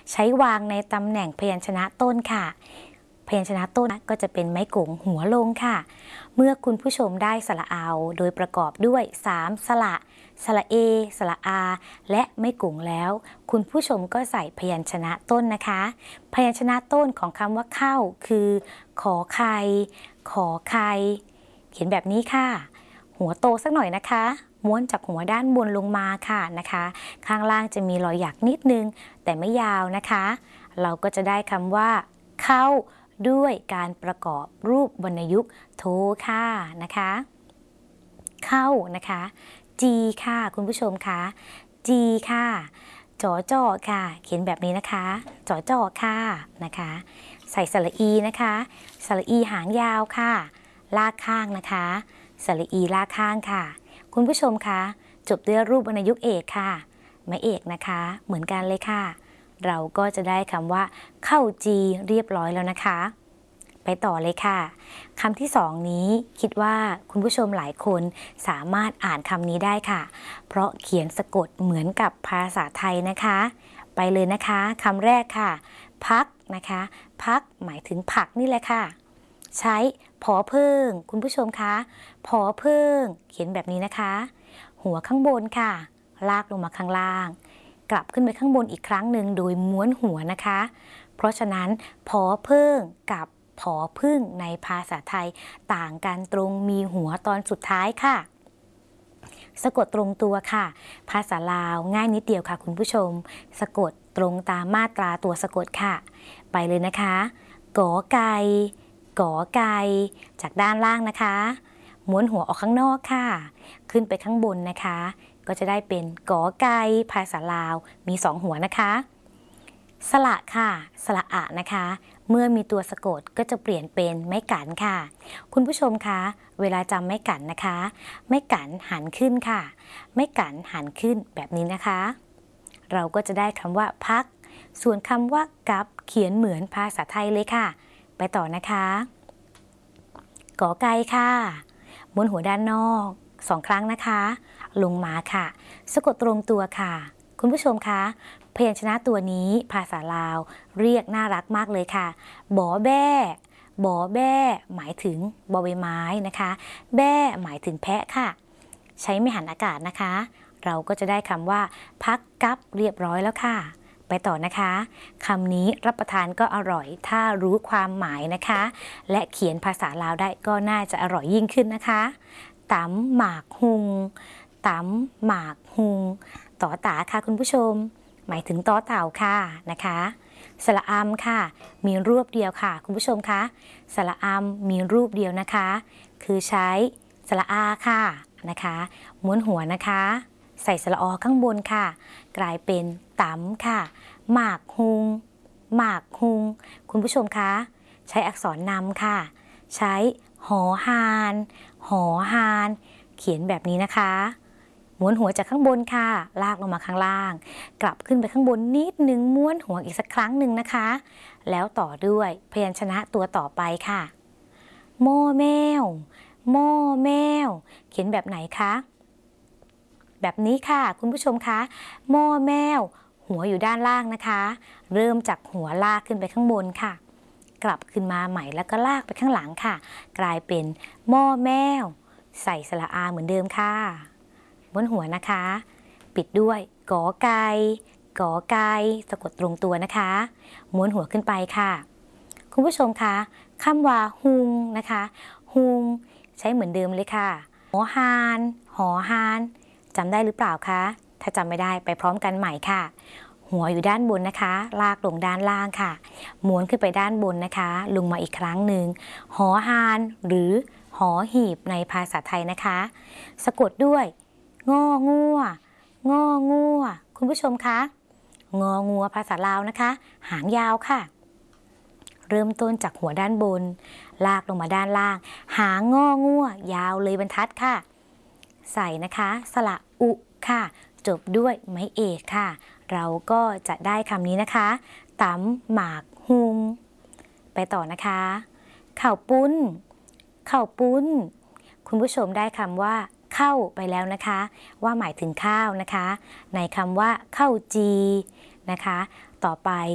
ใช้วางในตำแหน่งพยัญชนะต้นค่ะพยัญชนะต้นก็จะเป็นไม้กงหัวลงค่ะเมื่อคุณผู้ชมได้สระเอาโดยประกอบด้วย3สระสระเอสระอาและไม้กงแล้วคุณผู้ชมก็ใส่พยัญชนะต้นนะคะพยัญชนะต้นของคำว่าเข้าคือขอไข่ขอไข่เขียนแบบนี้ค่ะหัวโตสักหน่อยนะคะม้วนจากหัวด้านบนลงมาค่ะนะคะข้างล่างจะมีรอยหยักนิดนึงแต่ไม่ยาวนะคะเราก็จะได้คำว่าเข้าด้วยการประกอบรูปวรรณยุกต์โทค่ะนะคะเข้านะคะจีค่ะคุณผู้ชมคะจีค่ะจอจอค่ะเขียนแบบนี้นะคะจอจอค่ะนะคะใส่สระอีนะคะสระอีหางยาวค่ะลากข้างนะคะสระอีลากข้างค่ะคุณผู้ชมคะจบด้วยรูปวรรณยุกต์เอกค่ะไม้เอกนะคะเหมือนกันเลยค่ะเราก็จะได้คำว่าเข้าจีเรียบร้อยแล้วนะคะไปต่อเลยค่ะคำที่2นี้คิดว่าคุณผู้ชมหลายคนสามารถอ่านคำนี้ได้ค่ะเพราะเขียนสะกดเหมือนกับภาษาไทยนะคะไปเลยนะคะคำแรกค่ะพักนะคะพักหมายถึงผักนี่แหละค่ะใช้ผอเพิ่งคุณผู้ชมคะผอเพิ่งเขียนแบบนี้นะคะหัวข้างบนค่ะลากลงมาข้างล่างกลับขึ้นไปข้างบนอีกครั้งหนึ่งโดยม้วนหัวนะคะเพราะฉะนั้นผอเพิ่งกับผอพึ่งในภาษาไทยต่างกันตรงมีหัวตอนสุดท้ายค่ะสะกดตรงตัวค่ะภาษาลาวง่ายนิดเดียวค่ะคุณผู้ชมสะกดตรงตามมาตราตัวสะกดค่ะไปเลยนะคะกอไก่กอไก่จากด้านล่างนะคะม้วนหัวออกข้างนอกค่ะขึ้นไปข้างบนนะคะก็จะได้เป็นกอไก่ภาษาลาวมี2หัวนะคะสระค่ะสระอะนะคะเมื่อมีตัวสะกดก็จะเปลี่ยนเป็นไม้กันค่ะคุณผู้ชมคะเวลาจำไม้กันนะคะไม้กันหันขึ้นค่ะไม้กันหันขึ้นแบบนี้นะคะเราก็จะได้คำว่าพักส่วนคำว่ากับเขียนเหมือนภาษาไทยเลยค่ะไปต่อนะคะกอไก่ค่ะม้วนหัวด้านนอก2ครั้งนะคะลงมาค่ะสะกดตรงตัวค่ะคุณผู้ชมคะพยัญชนะตัวนี้ภาษาลาวเรียกน่ารักมากเลยค่ะบอแบ้บอแบ้หมายถึงบอใบไม้นะคะแบ้หมายถึงแพะค่ะใช้ไม่หันอากาศนะคะเราก็จะได้คำว่าพักกับเรียบร้อยแล้วค่ะไปต่อนะคะคำนี้รับประทานก็อร่อยถ้ารู้ความหมายนะคะและเขียนภาษาลาวได้ก็น่าจะอร่อยยิ่งขึ้นนะคะตำหมากหุงตำหมากหุงต่อตาค่ะคุณผู้ชมหมายถึงต่อเต่าค่ะนะคะสระอำค่ะมีรูปเดียวค่ะคุณผู้ชมคะสระอำมีรูปเดียวนะคะคือใช้สระอาค่ะนะคะม้วนหัวนะคะใส่สระอข้างบนค่ะกลายเป็นตำค่ะหมากหุงหมากหุงคุณผู้ชมคะใช้อักษรนำค่ะใช้หอหานหอหานเขียนแบบนี้นะคะม้วนหัวจากข้างบนค่ะลากลงมาข้างล่างกลับขึ้นไปข้างบนนิดนึงม้วนหัวอีกสักครั้งหนึ่งนะคะแล้วต่อด้วยพยัญชนะตัวต่อไปค่ะหม้อแมวหม้อแมวเขียนแบบไหนคะแบบนี้ค่ะคุณผู้ชมคะหม้อแมวหัวอยู่ด้านล่างนะคะเริ่มจากหัวลากขึ้นไปข้างบนค่ะกลับขึ้นมาใหม่แล้วก็ลากไปข้างหลังค่ะกลายเป็นหม้อแมวใส่สระอาเหมือนเดิมค่ะบนหัวนะคะปิดด้วยกอไก่กอไก่สะกดตรงตัวนะคะม้วนหัวขึ้นไปค่ะคุณผู้ชมคะคำว่าหุงนะคะหุงใช้เหมือนเดิมเลยค่ะหอฮานหอฮานจำได้หรือเปล่าคะถ้าจำไม่ได้ไปพร้อมกันใหม่ค่ะหัวอยู่ด้านบนนะคะลากลงด้านล่างค่ะม้วนขึ้นไปด้านบนนะคะลงมาอีกครั้งหนึ่งหอฮานหรือหอหีบในภาษาไทยนะคะสะกดด้วยงองัวงองัวคุณผู้ชมคะงองัวภาษาลาวนะคะหางยาวค่ะเริ่มต้นจากหัวด้านบนลากลงมาด้านล่างหางงองัวยาวเลยบรรทัดค่ะใส่นะคะสระอุค่ะจบด้วยไม้เอกค่ะเราก็จะได้คำนี้นะคะตำหมากหุงไปต่อนะคะข้าวปุ้นข้าวปุ้นคุณผู้ชมได้คำว่าเข้าไปแล้วนะคะว่าหมายถึงข้าวนะคะในคำว่าข้าวจีนะคะต่อไป